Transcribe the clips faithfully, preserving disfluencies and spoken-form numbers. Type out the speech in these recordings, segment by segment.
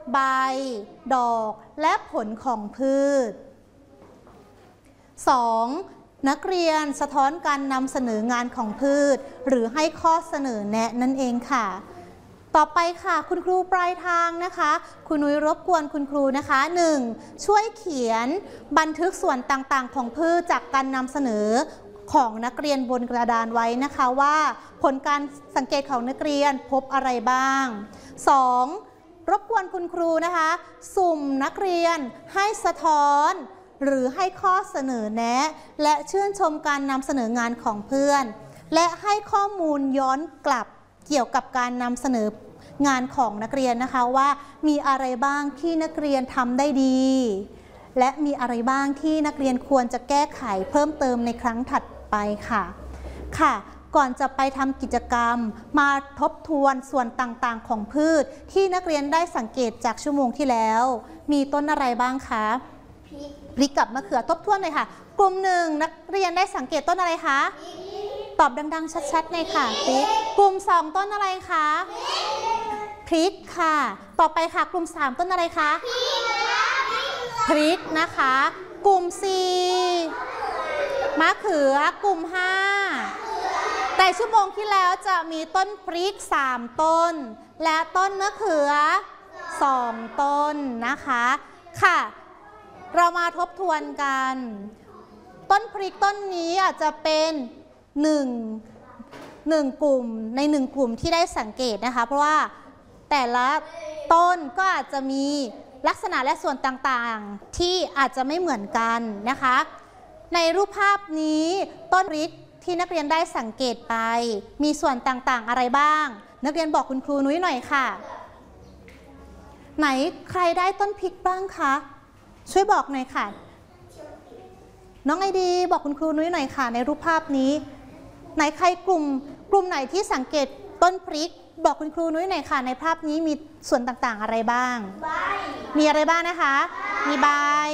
ใบดอกและผลของพืช สอง. นักเรียนสะท้อนการนำเสนองานของพืชหรือให้ข้อเสนอแนะนั่นเองค่ะต่อไปค่ะคุณครูปลายทางนะคะคุณนุ้ยรบกวนคุณครูนะคะ หนึ่ง. ช่วยเขียนบันทึกส่วนต่างๆของพืชจากการนำเสนอของนักเรียนบนกระดานไว้นะคะว่าผลการสังเกตของนักเรียนพบอะไรบ้าง สอง. รบกวนคุณครูนะคะสุ่มนักเรียนให้สะท้อนหรือให้ข้อเสนอแนะและชื่นชมการนำเสนองานของเพื่อนและให้ข้อมูลย้อนกลับเกี่ยวกับการนำเสนองานของนักเรียนนะคะว่ามีอะไรบ้างที่นักเรียนทำได้ดีและมีอะไรบ้างที่นักเรียนควรจะแก้ไขเพิ่มเติมในครั้งถัดไปค่ะค่ะก่อนจะไปทำกิจกรรมมาทบทวนส่วนต่างๆของพืชที่นักเรียนได้สังเกตจากชั่วโมงที่แล้วมีต้นอะไรบ้างคะพริกกับมะเขือทบทวนเลยค่ะกลุ่มหนึ่งนักเรียนได้สังเกตต้นอะไรคะตอบดังๆชัดๆเลยค่ะพริกกลุ่มสองต้นอะไรคะพริกค่ะต่อไปค่ะกลุ่มสามต้นอะไรคะพริกนะคะกลุ่มสี่มะเขือกลุ่มห้าแต่ชั่วโมงที่แล้วจะมีต้นพริกสามต้นและต้นมะเขือสองต้นนะคะค่ะเรามาทบทวนกันต้นพริกต้นนี้อาจจะเป็นหนึ่ง หนึ่งกลุ่มในหนึ่งกลุ่มที่ได้สังเกตนะคะเพราะว่าแต่ละต้นก็อาจจะมีลักษณะและส่วนต่างๆที่อาจจะไม่เหมือนกันนะคะในรูปภาพนี้ต้นพริกที่นักเรียนได้สังเกตไปมีส่วนต่างๆอะไรบ้างนักเรียนบอกคุณครูนุ้ยหน่อยค่ะไหนใครได้ต้นพริกบ้างคะช่วยบอกหน่อยค่ะน้องไอดีบอกคุณครูนุ้ยหน่อยค่ะในรูปภาพนี้ไหนใครกลุ่มกลุ่มไหนที่สังเกตต้นพริกบอกคุณครูนุ้ยหน่อยค่ะในภาพนี้มีส่วนต่างๆอะไรบ้างมีอะไรบ้างนะคะมีใบ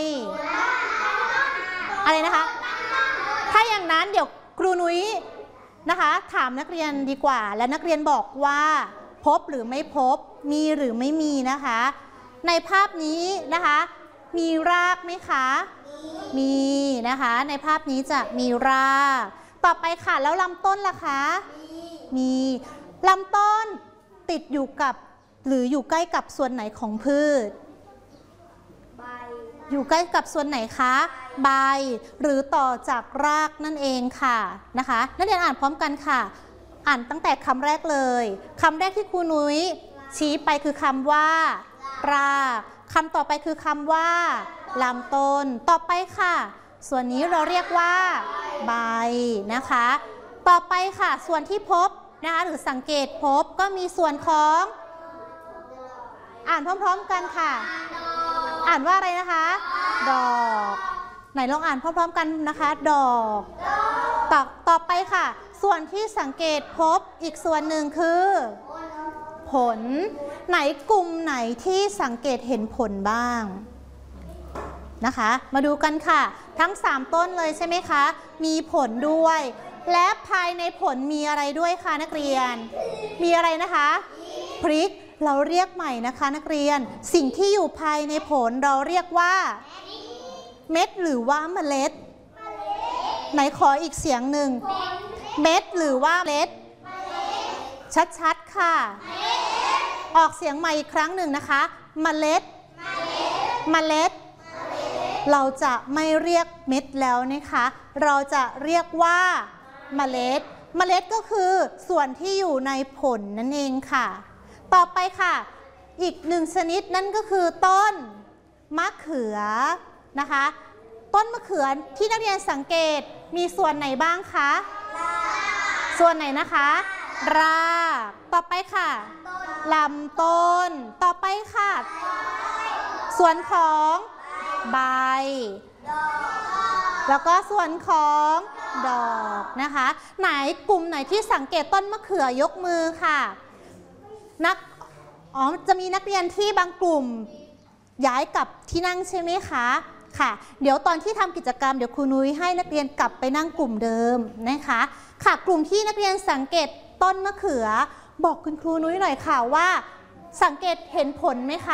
อะไรนะคะถ้าอย่างนั้นเดี๋ยวครูนุ้ยนะคะถามนักเรียนดีกว่าและนักเรียนบอกว่าพบหรือไม่พบมีหรือไม่มีนะคะในภาพนี้นะคะมีรากไหมคะมีนะคะในภาพนี้จะมีรากต่อไปค่ะแล้วลำต้นล่ะคะมีลำต้นติดอยู่กับหรืออยู่ใกล้กับส่วนไหนของพืชอยู่ใกล้กับส่วนไหนคะใบหรือต่อจากรากนั่นเองค่ะนะคะนักเรียนอ่านพร้อมกันค่ะอ่านตั้งแต่คำแรกเลยคำแรกที่ครูนุ้ยชี้ไปคือคำว่ารากคำต่อไปคือคำว่าลำต้นต่อไปค่ะส่วนนี้เราเรียกว่าใบนะคะต่อไปค่ะส่วนที่พบนะคะหรือสังเกตพบก็มีส่วนของอ่านพร้อมๆกันค่ะอ่านว่าอะไรนะคะดอกไหนลองอ่านพร้อมๆกันนะคะดอกต่อต่อไปค่ะส่วนที่สังเกตพบอีกส่วนหนึ่งคือผลไหนกลุ่มไหนที่สังเกตเห็นผลบ้างนะคะมาดูกันค่ะทั้งสามต้นเลยใช่ไหมคะมีผลด้วยและภายในผลมีอะไรด้วยคะนักเรียนมีอะไรนะคะพริกเราเรียกใหม่นะคะนักเรียนสิ่งที่อยู่ภายในผลเราเรียกว่าเม็ดหรือว่าเมล็ดไหนขออีกเสียงหนึ่งเม็ดหรือว่าเมล็ดชัดๆค่ะออกเสียงใหม่อีกครั้งหนึ่งนะคะเมล็ดเมล็ดเราจะไม่เรียกเม็ดแล้วนะคะเราจะเรียกว่าเมล็ดเมล็ดก็คือส่วนที่อยู่ในผลนั่นเองค่ะต่อไปค่ะอีกหนึ่งชนิดนั่นก็คือต้นมะเขือนะคะต้นมะเขือที่นักเรียนสังเกตมีส่วนไหนบ้างคะส่วนไหนนะคะรากต่อไปค่ะลำต้นต่อไปค่ะส่วนของใบแล้วก็ส่วนของดอกนะคะไหนกลุ่มไหนที่สังเกตต้นมะเขือยกมือค่ะนักอ๋อจะมีนักเรียนที่บางกลุ่มย้ายกลับที่นั่งใช่ไหมคะค่ะเดี๋ยวตอนที่ทำกิจกรรมเดี๋ยวครูนุ้ยให้นักเรียนกลับไปนั่งกลุ่มเดิมนะคะค่ะกลุ่มที่นักเรียนสังเกตต้นมะเขือบอกคุณครูนุ้ยหน่อยค่ะว่าสังเกตเห็นผลไหมคะ